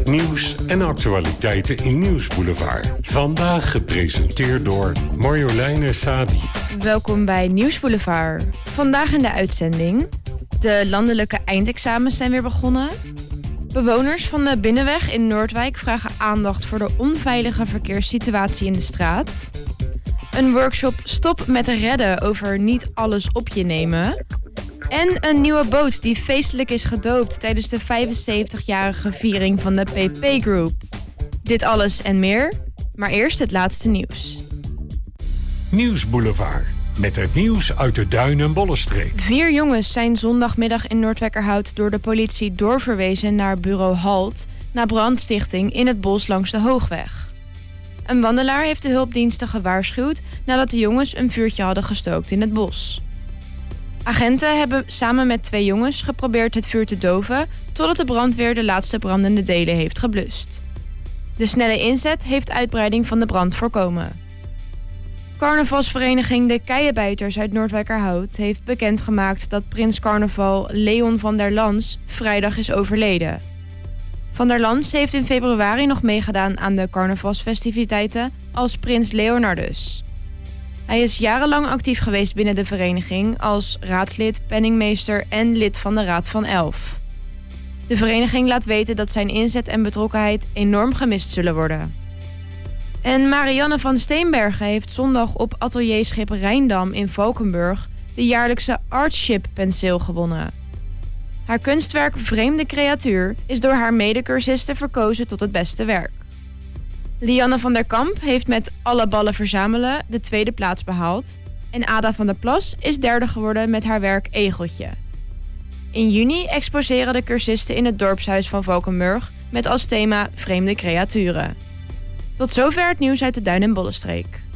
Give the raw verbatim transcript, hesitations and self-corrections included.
Nieuws en actualiteiten in Nieuwsboulevard. Vandaag gepresenteerd door Marjoleine Sadi. Welkom bij Nieuwsboulevard. Vandaag in de uitzending. De landelijke eindexamens zijn weer begonnen. Bewoners van de Binnenweg in Noordwijk vragen aandacht voor de onveilige verkeerssituatie in de straat. Een workshop Stop met redden over niet alles op je nemen. En een nieuwe boot die feestelijk is gedoopt tijdens de vijfenzeventigjarige viering van de P P Group. Dit alles en meer, maar eerst het laatste nieuws. Nieuwsboulevard, met het nieuws uit de Duin- en Bollenstreek. Vier jongens zijn zondagmiddag in Noordwijkerhout door de politie doorverwezen naar bureau Halt na brandstichting in het bos langs de Hoogweg. Een wandelaar heeft de hulpdiensten gewaarschuwd nadat de jongens een vuurtje hadden gestookt in het bos. Agenten hebben samen met twee jongens geprobeerd het vuur te doven totdat de brandweer de laatste brandende delen heeft geblust. De snelle inzet heeft uitbreiding van de brand voorkomen. Carnavalsvereniging De Keienbijters uit Noordwijkerhout heeft bekendgemaakt dat prins carnaval Leon van der Lans vrijdag is overleden. Van der Lans heeft in februari nog meegedaan aan de carnavalsfestiviteiten als prins Leonardus. Hij is jarenlang actief geweest binnen de vereniging als raadslid, penningmeester en lid van de Raad van Elf. De vereniging laat weten dat zijn inzet en betrokkenheid enorm gemist zullen worden. En Marianne van Steenbergen heeft zondag op atelierschip Rijndam in Valkenburg de jaarlijkse Artship penseel gewonnen. Haar kunstwerk Vreemde Creatuur is door haar medecursisten verkozen tot het beste werk. Lianne van der Kamp heeft met Alle ballen verzamelen de tweede plaats behaald. En Ada van der Plas is derde geworden met haar werk Egeltje. In juni exposeren de cursisten in het dorpshuis van Valkenburg met als thema Vreemde Creaturen. Tot zover het nieuws uit de Duin- en Bollenstreek.